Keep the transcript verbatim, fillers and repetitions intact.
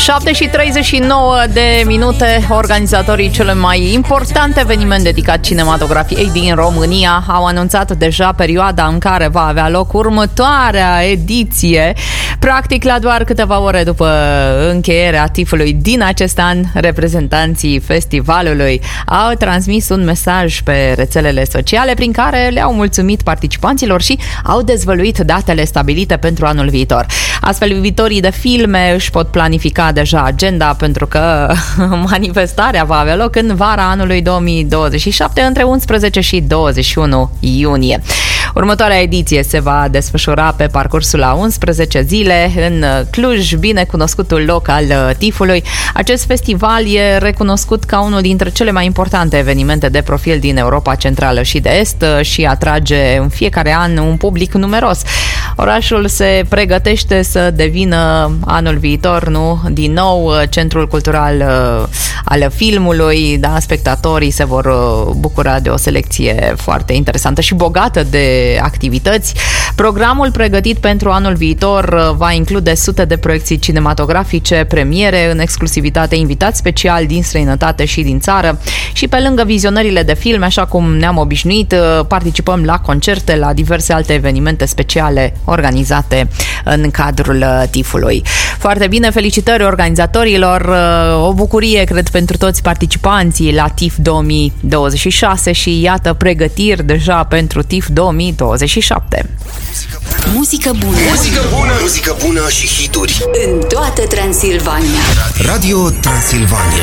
șapte și treizeci și nouă de minute, organizatorii cele mai importante eveniment dedicat cinematografiei din România au anunțat deja perioada în care va avea loc următoarea ediție. Practic, la doar câteva ore după încheierea tifului din acest an, reprezentanții festivalului au transmis un mesaj pe rețelele sociale prin care le-au mulțumit participanților și au dezvăluit datele stabilite pentru anul viitor. Astfel, iubitorii de filme își pot planifica deja agenda, pentru că manifestarea va avea loc în vara anului două mii douăzeci și șapte, între unsprezece și douăzeci și unu iunie. Următoarea ediție se va desfășura pe parcursul a unsprezece zile în Cluj, bine cunoscutul loc al tifului. Acest festival e recunoscut ca unul dintre cele mai importante evenimente de profil din Europa Centrală și de Est și atrage în fiecare an un public numeros. Orașul se pregătește să devină anul viitor, nu, din nou centrul cultural uh, al filmului, da, spectatorii se vor uh, bucura de o selecție foarte interesantă și bogată de activități. Programul pregătit pentru anul viitor uh, va include sute de proiecții cinematografice, premiere în exclusivitate, invitați speciali din străinătate și din țară și pe lângă vizionările de filme, așa cum ne-am obișnuit, uh, participăm la concerte, la diverse alte evenimente speciale organizate în cadrul tifului. Foarte bine, felicitări organizatorilor, o bucurie, cred, pentru toți participanții la TIFF două mii douăzeci și șase și iată pregătiri deja pentru TIFF două mii douăzeci și șapte. Muzică bună. Muzică bună, muzică bună și hituri în toată Transilvania. Radio Transilvania.